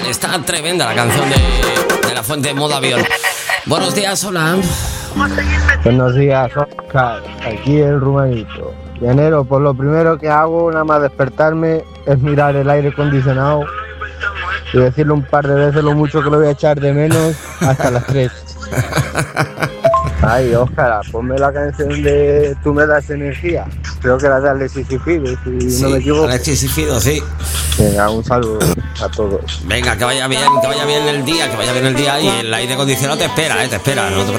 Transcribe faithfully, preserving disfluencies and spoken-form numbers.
Está tremenda la canción de, de La Fuente de Modo Avión. Buenos días, hola. Buenos días, Oscar. Aquí el Rumanito. Llanero, pues lo primero que hago, nada más despertarme, es mirar el aire acondicionado y decirle un par de veces lo mucho que lo voy a echar de menos hasta las tres. Ay, Oscar, ponme la canción de Tú me das energía. Creo que era de Alexis y Fido, si Sí, no me equivoco. Alexis y Fido, sí. Venga, un saludo a todos. Venga, que vaya bien, que vaya bien el día, que vaya bien el día y el aire acondicionado te espera, eh, te espera. No te